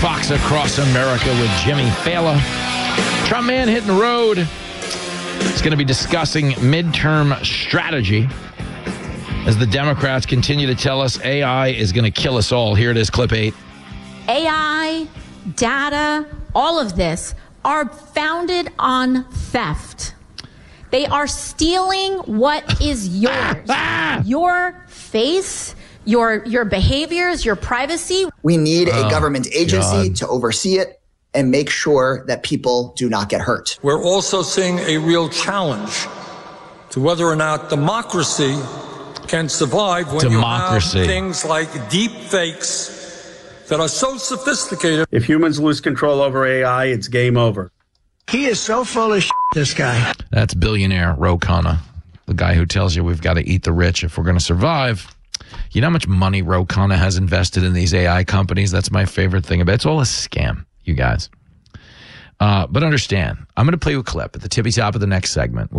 Fox Across America with Jimmy Fallon. Trump man hitting the road. He's going to be discussing midterm strategy as the Democrats continue to tell us AI is going to kill us all. Here it is, clip 8. AI, data, all of this are founded on theft. They are stealing what is yours. Your face, your behaviors, your privacy. We need a government agency to oversee it and make sure that people do not get hurt. We're also seeing a real challenge to whether or not democracy can survive when you have things like deep fakes that are so sophisticated. If humans lose control over AI, it's game over. He is so full of shit, this guy. That's billionaire Ro Khanna, the guy who tells you we've got to eat the rich if we're going to survive. You know how much money Ro Khanna has invested in these AI companies? That's my favorite thing about it. It's all a scam, you guys. But understand, I'm going to play you a clip at the tippy top of the next segment.